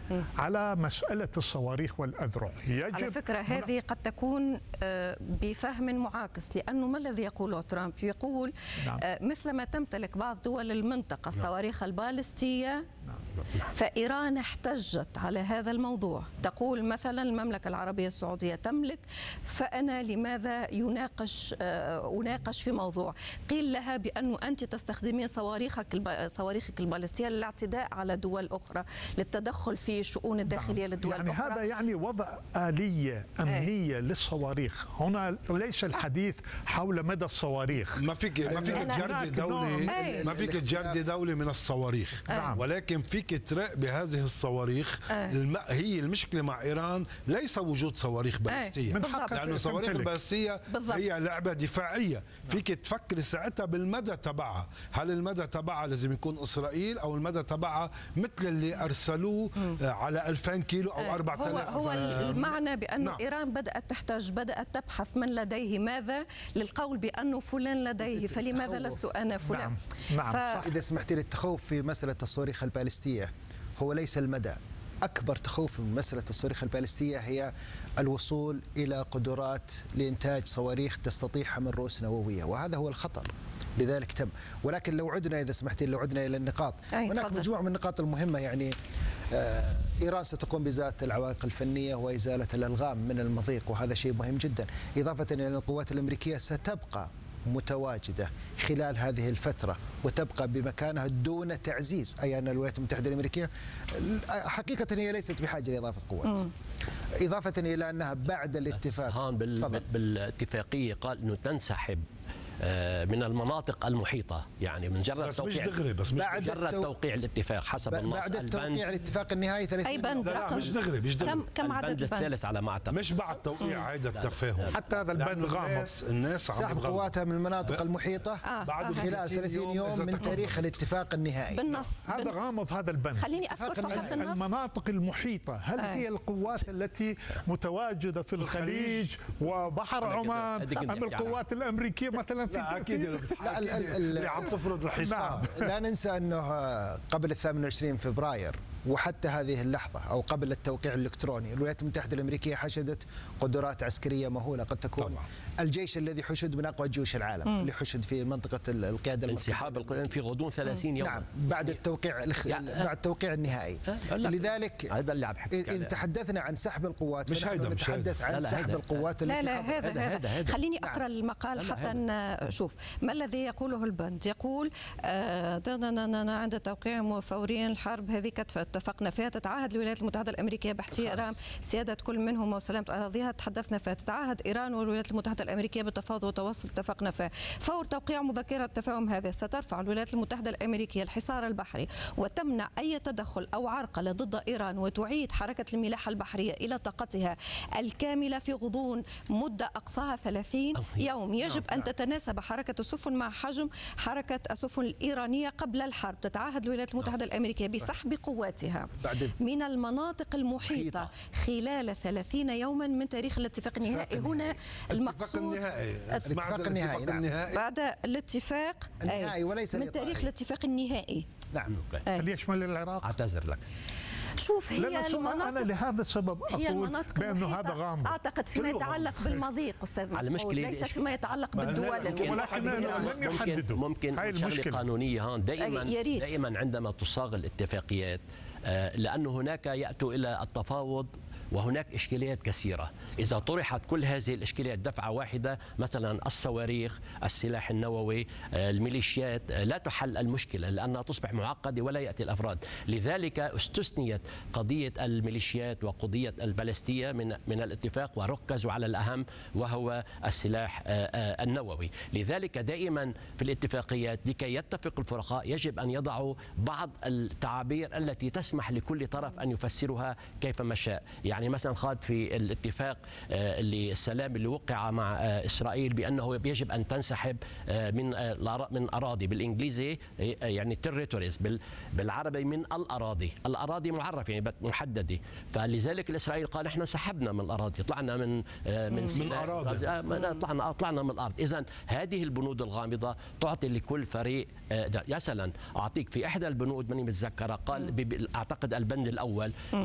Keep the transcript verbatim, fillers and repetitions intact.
على مسألة الصواريخ والأذرع. يجب على فكرة هذه قد تكون بفهم معاكس، لأنه ما الذي يقوله ترامب؟ يقول نعم. مثلما تمتلك بعض دول المنطقة الصواريخ البالستية، فإيران احتجت على هذا الموضوع، تقول مثلا المملكة العربية السعودية تملك، فأنا لماذا يناقش أناقش في موضوع؟ قيل لها بأنه أنت تستخدمين صواريخك صواريخك البالستية للاعتداء على دول أخرى، للتدخل في الشؤون الداخلية للدول يعني الأخرى. هذا يعني وضع آلية أمنية للصواريخ. هنا ليس الحديث حول مدى الصواريخ. ما فيك ما فيك تجردي دولة ما فيك تجردي دولة من الصواريخ، نعم. ولكن فيك تراقبي هذه الصواريخ. الم... هي المشكلة مع إيران ليس وجود صواريخ باليستية، لأنه الصواريخ الباليستية هي لعبة دفاعية. فيك تفكري ساعتها بالمدى تبعها، هل المدى تبعها لازم يكون إسرائيل أو المدى تبعها مثل اللي أرسلوه على ألفين كيلو أو أربعة آلاف؟ هو, هو المعنى بأن نعم. إيران بدأت تحتاج بدأت تبحث من لديه ماذا للقول بأنه فلان لديه، فلماذا لست أنا فلان؟ نعم. نعم. ف... إذا سمحت لي، التخوف في مسألة الصواريخ البالستية هو ليس المدى. أكبر تخوف من مسألة الصواريخ البالستية هي الوصول إلى قدرات لإنتاج صواريخ تستطيع حمل رؤوس نووية، وهذا هو الخطر. لذلك تم. ولكن لو عدنا إذا سمحت لي، لو عدنا إلى النقاط، هناك مجموعة من النقاط المهمة. يعني آه إيران ستقوم بإزالة العوائق الفنية وإزالة الألغام من المضيق، وهذا شيء مهم جدا. إضافة إلى القوات الأمريكية ستبقى متواجدة خلال هذه الفترة وتبقى بمكانها دون تعزيز، أي أن الولايات المتحدة الأمريكية حقيقة هي ليست بحاجة لإضافة قوات. مم. إضافة إلى أنها بعد الاتفاق بال... بالاتفاقية قال أنه تنسحب من المناطق المحيطة، يعني من جرد بس توقيع مش دغري بس مش بعد جرد التو... توقيع الاتفاق حسب النص. بعد التوقيع الاتفاق النهائي ثلاثين أي بند؟ لا مش دغري مش دغري. كم كم عدد البند الثالث على ما اعتقد، مش بعد توقيع هيدا التفاهم. حتى هذا البند غامض. الناس, الناس سحب قواتها من المناطق المحيطة آه. بعد خلال ثلاثين يوم من تاريخ الاتفاق النهائي. بالنص هذا غامض هذا البند. خليني أذكر فقط النص. المناطق المحيطة، هل آه. هي القوات التي متواجدة في الخليج وبحر عمان أم القوات الأمريكية مثلا في لا أكيد اللي عم تفرض الحساب؟ لا ننسى أنه قبل الثامن والعشرين فبراير وحتى هذه اللحظة أو قبل التوقيع الإلكتروني الولايات المتحدة الأمريكية حشدت قدرات عسكرية مهولة، قد تكون طبعا. الجيش الذي حشد من أقوى جيوش العالم مم. اللي حشد في منطقة القيادة انسحاب القيادة في غضون ثلاثين يوم. نعم بعد التوقيع يعني بعد التوقيع النهائي. لذلك هذا اللي عم بحكي إذا تحدثنا عن سحب القوات مش هيدا نتحدث عن سحب القوات. لا لا هذا هذا, هذا. خليني أقرأ المقال حتى نشوف ما الذي يقوله البند. يقول آه عند توقيع فوري الحرب هذه اتفقنا فيها، تتعهد الولايات المتحدة الأمريكية باحترام سيادة كل منهما وسلامة أراضيها، تحدثنا فيها. تتعهد إيران والولايات المتحدة الأمريكية بالتفاوض والتواصل، اتفقنا فيها. فور توقيع مذكرة التفاهم هذه سترفع الولايات المتحدة الأمريكية الحصار البحري وتمنع أي تدخل أو عرقلة ضد إيران، وتعيد حركة الملاحة البحرية إلى طاقتها الكاملة في غضون مدة أقصاها ثلاثين يوم. يجب أن تتناسب حركة السفن مع حجم حركة السفن الإيرانية قبل الحرب. تتعهد الولايات المتحدة الأمريكية بسحب قواتها من المناطق المحيطة خلال ثلاثين يوما من تاريخ الاتفاق النهائي. هنا المقصود الاتفاق النهائي نعم. بعد الاتفاق النهائي وليس من تاريخ الاتفاق النهائي. نعم. هل يشمل العراق؟ أعتذر لك. شوف هي المناطق، أنا لهذا السبب أقول بأنه هذا غامض. أعتقد فيما يتعلق بالمضيق أستاذ مسعود، ليس فيما يتعلق بالدول. ولكن لم يحددوا. ممكن شغلة قانونية هون دائما دائما عندما تصاغ الاتفاقيات، لأنه هناك يأتوا إلى التفاوض وهناك إشكاليات كثيرة. إذا طرحت كل هذه الإشكاليات دفعة واحدة، مثلا الصواريخ، السلاح النووي، الميليشيات، لا تحل المشكلة لأنها تصبح معقدة ولا يأتي الأفراد. لذلك استثنيت قضية الميليشيات وقضية البالستية من من الاتفاق وركزوا على الأهم وهو السلاح النووي. لذلك دائما في الاتفاقيات لكي يتفق الفرقاء يجب أن يضعوا بعض التعابير التي تسمح لكل طرف أن يفسرها كيفما شاء. يعني مثلا خاض في الاتفاق اللي السلام اللي وقع مع إسرائيل بأنه يجب أن تنسحب من من أراضي، بالإنجليزي يعني territories، بالعربي من الأراضي. الأراضي معرفة يعني محددة، فلذلك الإسرائيل قال احنا سحبنا من الأراضي، طلعنا من من من أراضي، طلعنا طلعنا من الأرض. إذن هذه البنود الغامضة تعطي لكل فريق. مثلا أعطيك في إحدى البنود ماني متذكرة، قال أعتقد البند الأول